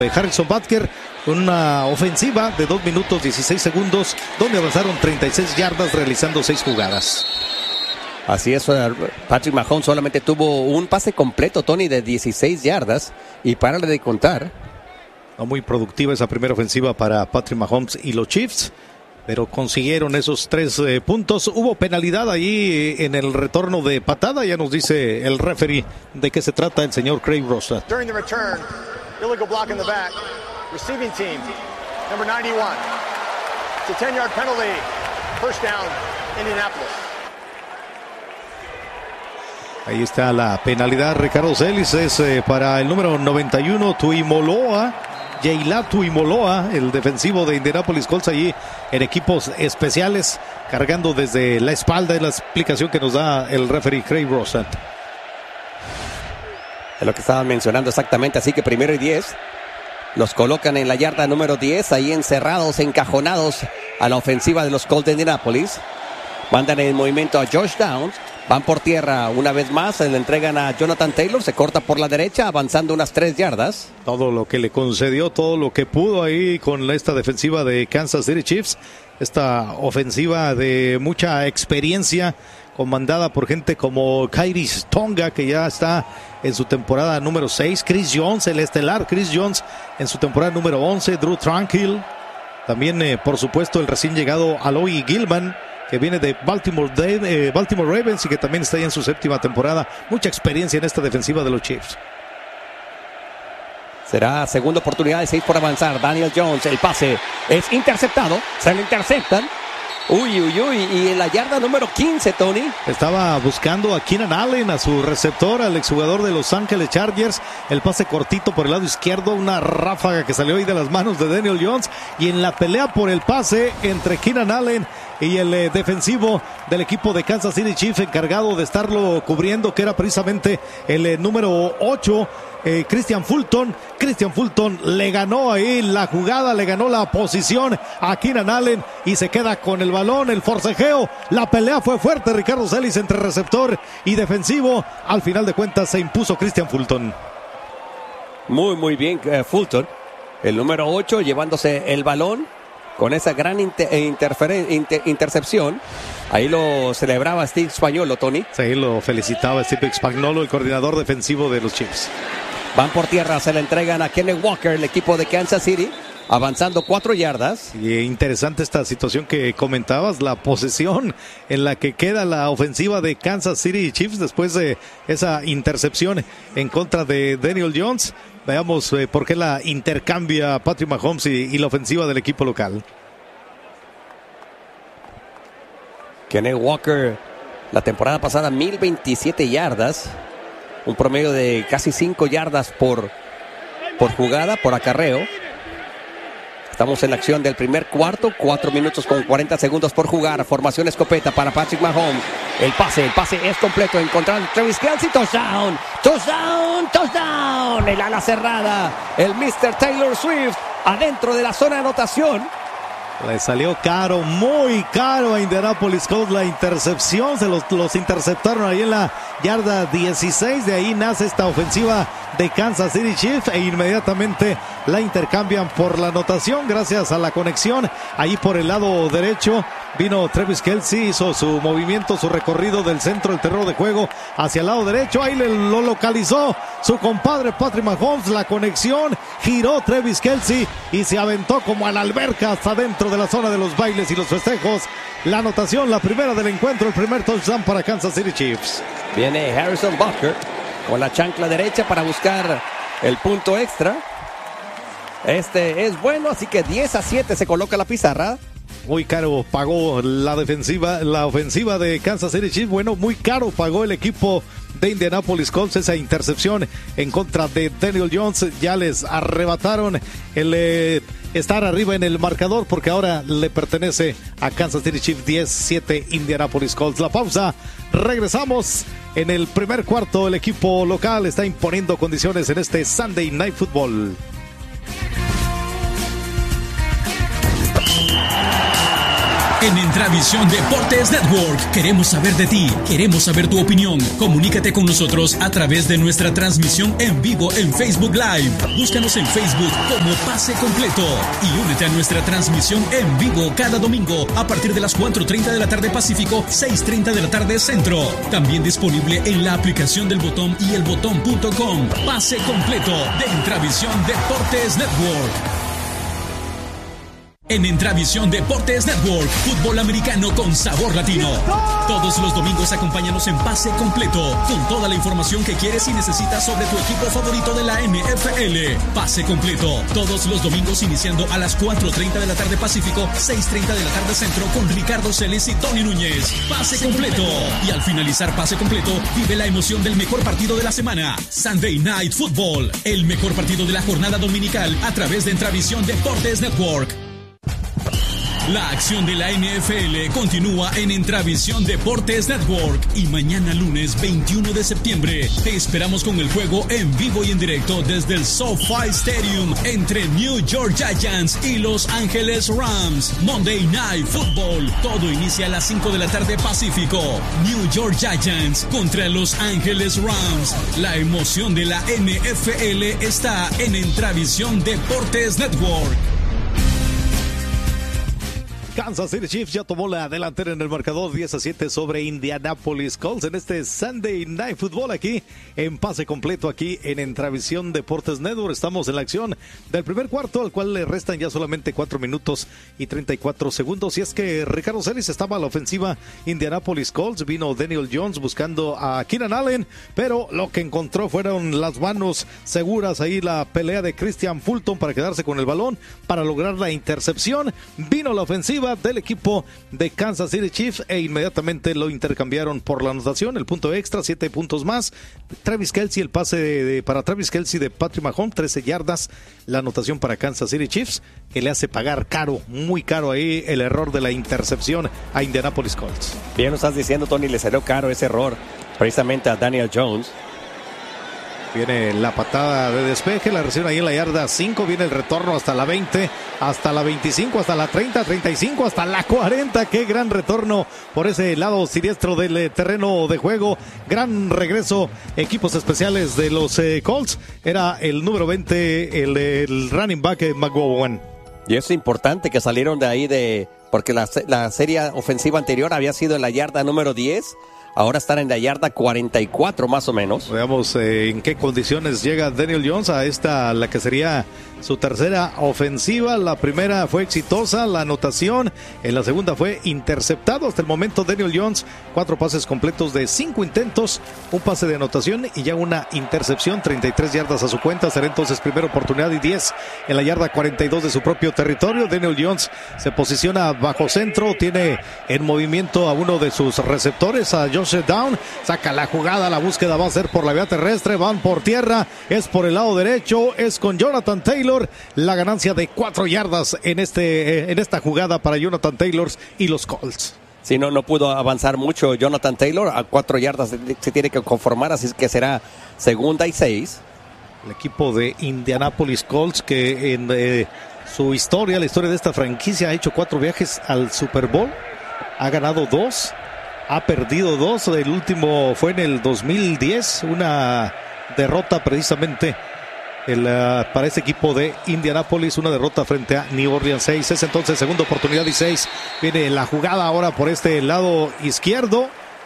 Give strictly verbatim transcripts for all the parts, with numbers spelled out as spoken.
Harrison Butker, una ofensiva de dos minutos dieciséis segundos, donde avanzaron treinta y seis yardas realizando seis jugadas. Así es, Patrick Mahomes solamente tuvo un pase completo, Tony, de dieciséis yardas, y párale de contar. No muy productiva esa primera ofensiva para Patrick Mahomes y los Chiefs, pero consiguieron esos tres eh, puntos. Hubo penalidad ahí en el retorno de patada, ya nos dice el referee de qué se trata el señor Craig Rosa. During the return, illegal block in the back, receiving team, number ninety-one. It's a ten-yard penalty, first down, Indianapolis. Ahí está la penalidad, Ricardo Celis, es eh, para el número noventa y uno, Tuimoloa, Yeila Tuimoloa, el defensivo de Indianapolis Colts, allí en equipos especiales, cargando desde la espalda, es la explicación que nos da el referee Craig Rosa. Es lo que estaban mencionando exactamente, así que primero y diez. Los colocan en la yarda número diez, ahí encerrados, encajonados a la ofensiva de los Colts de Indianapolis. Mandan en movimiento a Josh Downs. Van por tierra una vez más, se le entregan a Jonathan Taylor, se corta por la derecha, avanzando unas tres yardas. Todo lo que le concedió, todo lo que pudo ahí con esta defensiva de Kansas City Chiefs. Esta ofensiva de mucha experiencia, comandada por gente como Khyiris Tonga, que ya está en su temporada número seis. Chris Jones, el estelar Chris Jones, en su temporada número once. Drew Tranquill. También, eh, por supuesto, el recién llegado Aloy Gilman, que viene de Baltimore, de, eh, Baltimore Ravens y que también está ahí en su séptima temporada. Mucha experiencia en esta defensiva de los Chiefs. Será segunda oportunidad de seis por avanzar. Daniel Jones, el pase es interceptado, se lo interceptan. Uy, uy, uy, y en la yarda número quince, Tony. Estaba buscando a Keenan Allen, a su receptor, al exjugador de Los Ángeles Chargers. El pase cortito por el lado izquierdo, una ráfaga que salió ahí de las manos de Daniel Jones. Y en la pelea por el pase entre Keenan Allen y el eh, defensivo del equipo de Kansas City Chiefs, encargado de estarlo cubriendo, que era precisamente el eh, número ocho, eh, Christian Fulton. Christian Fulton le ganó ahí la jugada, le ganó la posición a Keenan Allen y se queda con el balón, el forcejeo. La pelea fue fuerte, Ricardo Celis, entre receptor y defensivo. Al final de cuentas se impuso Christian Fulton. Muy, muy bien, uh, Fulton, el número ocho, llevándose el balón con esa gran inter- interferen- inter- intercepción. Ahí lo celebraba Steve Spagnuolo, Tony. Sí, lo felicitaba Steve Spagnuolo, el coordinador defensivo de los Chiefs. Van por tierra, se le entregan a Kenneth Walker, el equipo de Kansas City, avanzando cuatro yardas. Y interesante esta situación que comentabas, la posesión en la que queda la ofensiva de Kansas City Chiefs después de esa intercepción en contra de Daniel Jones. Veamos eh, por qué la intercambia Patrick Mahomes y, y la ofensiva del equipo local. Kenneth Walker, la temporada pasada, mil veintisiete yardas. Un promedio de casi cinco yardas por, por jugada, por acarreo. Estamos en la acción del primer cuarto, cuatro minutos con cuarenta segundos por jugar. Formación escopeta para Patrick Mahomes. El pase, el pase es completo. Encontrando Travis Kelce, touchdown, touchdown, touchdown. El ala cerrada, el mister Taylor Swift, adentro de la zona de anotación. Le salió caro, muy caro a Indianapolis Colts la intercepción. Se los, los interceptaron ahí en la yarda dieciséis. De ahí nace esta ofensiva de Kansas City Chiefs e inmediatamente la intercambian por la anotación gracias a la conexión. Ahí por el lado derecho vino Travis Kelce, hizo su movimiento, su recorrido del centro del terreno de juego hacia el lado derecho. Ahí le, lo localizó su compadre Patrick Mahomes. La conexión, giró Travis Kelce y se aventó como a la alberca hasta dentro de la zona de los bailes y los festejos. La anotación, la primera del encuentro, el primer touchdown para Kansas City Chiefs. Viene Harrison Butker con la chancla derecha para buscar el punto extra. Este es bueno, así que diez a siete se coloca la pizarra. Muy caro pagó la defensiva, la ofensiva de Kansas City Chiefs. Bueno, muy caro pagó el equipo de Indianapolis Colts esa intercepción en contra de Daniel Jones. Ya les arrebataron el eh, estar arriba en el marcador, porque ahora le pertenece a Kansas City Chiefs. Diez siete Indianapolis Colts. La pausa, regresamos. En el primer cuarto el equipo local está imponiendo condiciones en este Sunday Night Football. En entre Entravisión Deportes Network. Queremos saber de ti, queremos saber tu opinión. Comunícate con nosotros a través de nuestra transmisión en vivo en Facebook Live. Búscanos en Facebook como Pase Completo y únete a nuestra transmisión en vivo cada domingo a partir de las cuatro treinta de la tarde Pacífico, seis treinta de la tarde Centro. También disponible en la aplicación del Botón y el botón punto com. Pase Completo de Entravisión Deportes Network. En Entravisión Deportes Network, fútbol americano con sabor latino. Todos los domingos acompáñanos en Pase Completo, con toda la información que quieres y necesitas sobre tu equipo favorito de la N F L. Pase Completo, todos los domingos iniciando a las cuatro treinta de la tarde Pacífico, seis treinta de la tarde Centro, con Ricardo Celis y Tony Núñez. Pase Completo. Y al finalizar Pase Completo, vive la emoción del mejor partido de la semana, Sunday Night Football, el mejor partido de la jornada dominical a través de Entravisión Deportes Network. La acción de la N F L continúa en Entravisión Deportes Network y mañana lunes veintiuno de septiembre te esperamos con el juego en vivo y en directo desde el SoFi Stadium entre New York Giants y Los Ángeles Rams. Monday Night Football. Todo inicia a las cinco de la tarde Pacífico. New York Giants contra Los Ángeles Rams. La emoción de la N F L está en Entravisión Deportes Network. Kansas City Chiefs ya tomó la delantera en el marcador diez a siete sobre Indianapolis Colts en este Sunday Night Football aquí en Pase Completo aquí en Entravisión Deportes Network. Estamos en la acción del primer cuarto, al cual le restan ya solamente cuatro minutos y treinta y cuatro segundos. Y es que Ricardo Celis estaba a la ofensiva Indianapolis Colts, vino Daniel Jones buscando a Keenan Allen, pero lo que encontró fueron las manos seguras ahí, la pelea de Christian Fulton para quedarse con el balón, para lograr la intercepción. Vino la ofensiva del equipo de Kansas City Chiefs e inmediatamente lo intercambiaron por la anotación, el punto extra, siete puntos más. Travis Kelce, el pase de, de, para Travis Kelce de Patrick Mahomes, trece yardas, la anotación para Kansas City Chiefs, que le hace pagar caro, muy caro ahí el error de la intercepción a Indianapolis Colts. Bien lo estás diciendo, Tony, le salió caro ese error precisamente a Daniel Jones. Viene la patada de despeje, la recibe ahí en la yarda cinco, viene el retorno hasta la veinte, hasta la veinticinco, hasta la treinta, treinta y cinco, hasta la cuarenta. Qué gran retorno por ese lado siniestro del terreno de juego. Gran regreso, equipos especiales de los eh, Colts. Era el número veinte, el, el running back eh, McGowan. Y es importante que salieron de ahí de... porque la, la serie ofensiva anterior había sido en la yarda número diez. Ahora están en la yarda cuarenta y cuatro más o menos. Veamos eh, en qué condiciones llega Daniel Jones a esta, la que sería su tercera ofensiva. La primera fue exitosa, la anotación. En la segunda fue interceptado. Hasta el momento Daniel Jones, cuatro pases completos de cinco intentos, un pase de anotación y ya una intercepción, treinta y tres yardas a su cuenta. Será entonces primera oportunidad y diez en la yarda cuarenta y dos de su propio territorio. Daniel Jones se posiciona bajo centro, tiene en movimiento a uno de sus receptores, a Josh Down, saca la jugada, la búsqueda va a ser por la vía terrestre, van por tierra, es por el lado derecho, es con Jonathan Taylor, la ganancia de cuatro yardas en este en esta jugada para Jonathan Taylor y los Colts. Si no, no pudo avanzar mucho Jonathan Taylor, a cuatro yardas se tiene que conformar, así que será segunda y seis. El equipo de Indianapolis Colts, que en eh, su historia, la historia de esta franquicia, ha hecho cuatro viajes al Super Bowl, ha ganado dos, ha perdido dos. El último fue en el dos mil diez, una derrota precisamente el, uh, para este equipo de Indianapolis, una derrota frente a New Orleans. Seis es entonces segunda oportunidad y seis. Viene la jugada ahora por este lado izquierdo,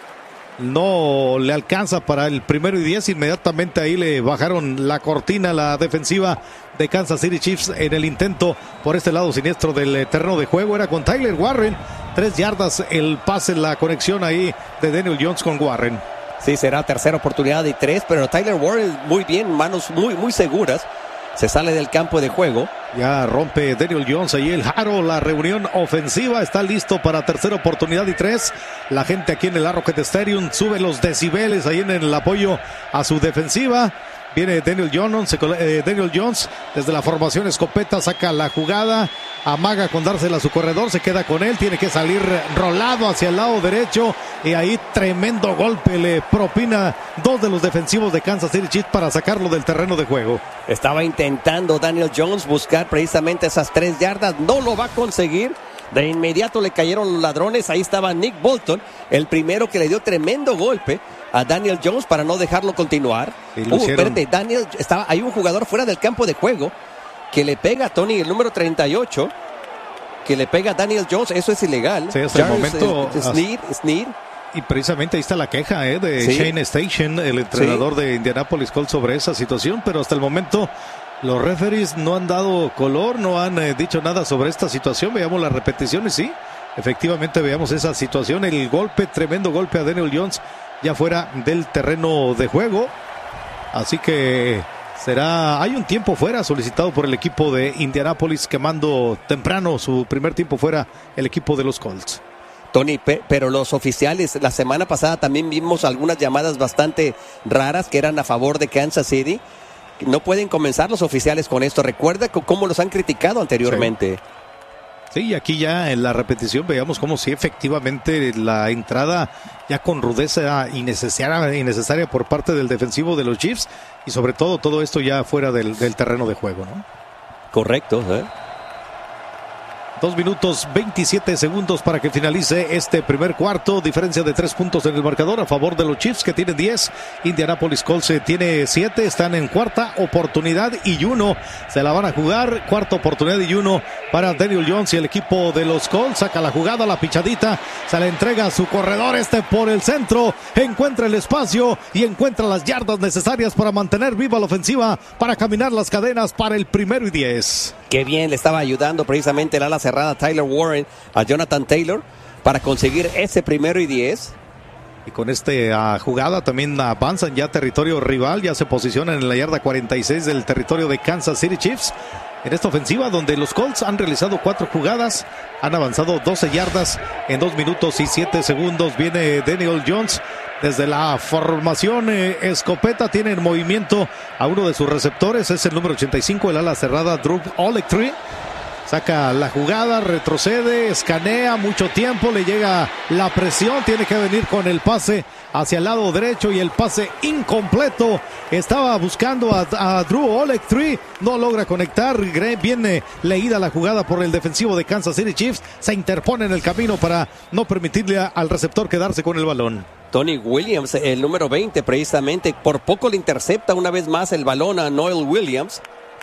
no le alcanza para el primero y diez. Inmediatamente ahí le bajaron la cortina la defensiva de Kansas City Chiefs en el intento por este lado siniestro del terreno de juego. Era con Tyler Warren, tres yardas el pase, la conexión ahí de Daniel Jones con Warren. Sí, será tercera oportunidad y tres, pero Tyler Warren muy bien, manos muy, muy seguras. Se sale del campo de juego. Ya rompe Daniel Jones ahí el Haro, la reunión ofensiva está listo para tercera oportunidad y tres. La gente aquí en el Arrowhead Stadium sube los decibeles ahí en el apoyo a su defensiva. Viene Daniel Jones, eh, Daniel Jones desde la formación escopeta, saca la jugada, amaga con dársela a su corredor, se queda con él, tiene que salir rolado hacia el lado derecho y ahí tremendo golpe le propina dos de los defensivos de Kansas City Chiefs para sacarlo del terreno de juego. Estaba intentando Daniel Jones buscar precisamente esas tres yardas, no lo va a conseguir. De inmediato le cayeron los ladrones. Ahí estaba Nick Bolton, el primero que le dio tremendo golpe a Daniel Jones para no dejarlo continuar. Uh, espérate, Daniel, estaba, hay un jugador fuera del campo de juego que le pega a Tony, el número treinta y ocho, que le pega a Daniel Jones. Eso es ilegal. Sí, hasta Jarvis, el momento. Es, Sneed, Sneed. Y precisamente ahí está la queja eh, de sí. Shane Station, el entrenador sí. de Indianapolis Colts, sobre esa situación, pero hasta el momento los referees no han dado color, no han eh, dicho nada sobre esta situación. Veamos las repeticiones, sí, efectivamente veamos esa situación, el golpe, tremendo golpe a Daniel Jones, ya fuera del terreno de juego, así que será, hay un tiempo fuera solicitado por el equipo de Indianapolis, quemando temprano su primer tiempo fuera el equipo de los Colts. Tony, pero los oficiales, la semana pasada también vimos algunas llamadas bastante raras que eran a favor de Kansas City. No pueden comenzar los oficiales con esto. Recuerda cómo los han criticado anteriormente. Sí, y aquí ya en la repetición veamos cómo sí efectivamente la entrada ya con rudeza innecesaria, innecesaria por parte del defensivo de los Chiefs, y sobre todo todo esto ya fuera del, del terreno de juego, ¿no? Correcto, ¿eh? Dos minutos veintisiete segundos para que finalice este primer cuarto. Diferencia de tres puntos en el marcador a favor de los Chiefs, que tienen diez. Indianapolis Colts tiene siete. Están en cuarta oportunidad y uno. Se la van a jugar. Cuarta oportunidad y uno para Daniel Jones y el equipo de los Colts. Saca la jugada, la pichadita. Se la entrega a su corredor. Este por el centro. Encuentra el espacio y encuentra las yardas necesarias para mantener viva la ofensiva, para caminar las cadenas para el primero y diez. Qué bien le estaba ayudando precisamente el ala cerrada Tyler Warren a Jonathan Taylor para conseguir ese primero y diez. Y con esta uh, jugada también avanzan ya territorio rival, ya se posicionan en la yarda cuarenta y seis del territorio de Kansas City Chiefs. En esta ofensiva donde los Colts han realizado cuatro jugadas, han avanzado doce yardas en dos minutos y siete segundos. Viene Daniel Jones desde la formación eh, escopeta, tiene en movimiento a uno de sus receptores, es el número ochenta y cinco, el ala cerrada Drew Olectree. Saca la jugada, retrocede, escanea mucho tiempo, le llega la presión, tiene que venir con el pase hacia el lado derecho y el pase incompleto. Estaba buscando a, a Drew Olectree, no logra conectar. Viene leída la jugada por el defensivo de Kansas City Chiefs, se interpone en el camino para no permitirle a, al receptor quedarse con el balón. Tony Williams, el número veinte precisamente, por poco le intercepta una vez más el balón a Noel Williams.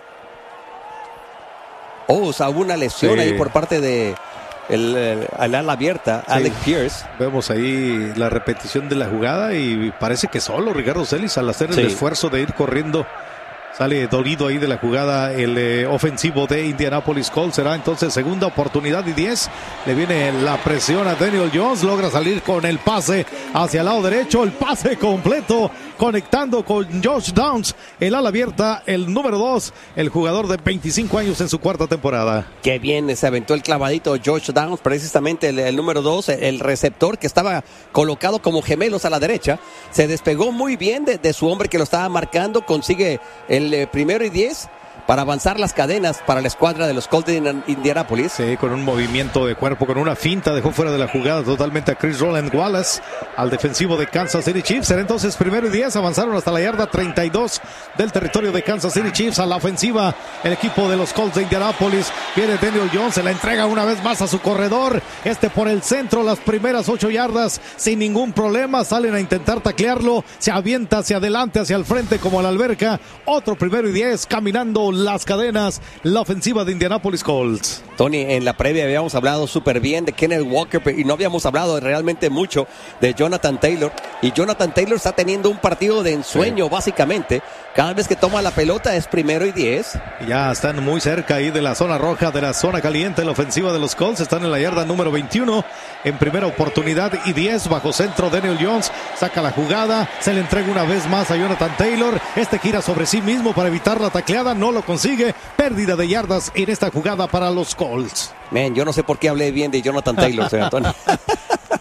Oh, o sea, hubo una lesión sí. ahí por parte de el, el, el ala abierta, sí. Alec Pierce. Vemos ahí la repetición de la jugada y parece que solo Ricardo Celis, al hacer el sí. esfuerzo de ir corriendo, sale dolido ahí de la jugada el eh, ofensivo de Indianapolis Colts. Será entonces segunda oportunidad y diez. Le viene la presión a Daniel Jones. Logra salir con el pase hacia el lado derecho. El pase completo conectando con Josh Downs, el ala abierta, el número dos, el jugador de veinticinco años en su cuarta temporada. Qué bien se aventó el clavadito Josh Downs, precisamente el, el número dos, el receptor que estaba colocado como gemelos a la derecha. Se despegó muy bien de, de su hombre que lo estaba marcando. Consigue el El primero y diez para avanzar las cadenas para la escuadra de los Colts de Indianapolis. Sí, con un movimiento de cuerpo, con una finta, dejó fuera de la jugada totalmente a Chris Roland Wallace, al defensivo de Kansas City Chiefs. Era entonces primero y diez, avanzaron hasta la yarda treinta y dos del territorio de Kansas City Chiefs. A la ofensiva, el equipo de los Colts de Indianapolis. Viene Daniel Jones, se la entrega una vez más a su corredor. Este por el centro, las primeras ocho yardas sin ningún problema. Salen a intentar taclearlo, se avienta hacia adelante, hacia el frente como a la alberca. Otro primero y diez, caminando las cadenas, la ofensiva de Indianapolis Colts. Tony, en la previa habíamos hablado súper bien de Kenneth Walker y no habíamos hablado realmente mucho de Jonathan Taylor. Y Jonathan Taylor está teniendo un partido de ensueño, sí. básicamente. Cada vez que toma la pelota es primero y diez. Ya están muy cerca ahí de la zona roja, de la zona caliente. La ofensiva de los Colts están en la yarda número veintiuno. En primera oportunidad y diez, bajo centro Daniel Jones. Saca la jugada, se le entrega una vez más a Jonathan Taylor. Este gira sobre sí mismo para evitar la tacleada, no lo consigue. Pérdida de yardas en esta jugada para los Colts. Man, yo no sé por qué hablé bien de Jonathan Taylor, señor Antonio.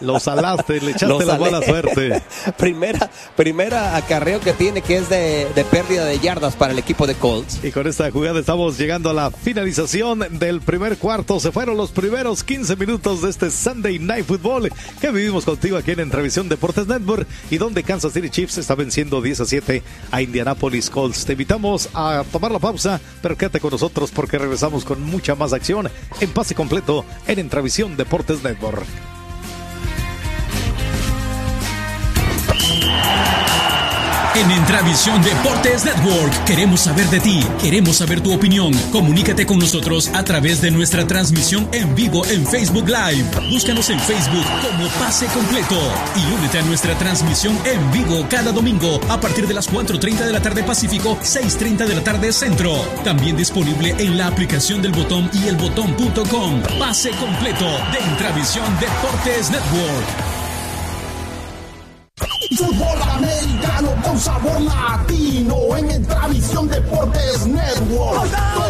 Lo salaste, le echaste Lo la salé. mala suerte. primera, primera acarreo que tiene, que es de, de pérdida de yardas para el equipo de Colts. Y con esta jugada estamos llegando a la finalización del primer cuarto. Se fueron los primeros quince minutos de este Sunday Night Football que vivimos contigo aquí en Entrevisión Deportes Network, y donde Kansas City Chiefs está venciendo diez a siete a Indianapolis Colts. Te invitamos a tomar la pausa, pero quédate con nosotros porque regresamos con mucha más acción en Pase Completo en Entrevisión Deportes Network. En Intravisión Deportes Network queremos saber de ti, queremos saber tu opinión. Comunícate con nosotros a través de nuestra transmisión en vivo en Facebook Live. Búscanos en Facebook como Pase Completo y únete a nuestra transmisión en vivo cada domingo a partir de las cuatro treinta de la tarde Pacífico, seis treinta de la tarde Centro. También disponible en la aplicación del Botón y el botón punto com. Pase Completo de Intravisión Deportes Network. Fútbol americano con sabor latino en Intravisión Deportes Network.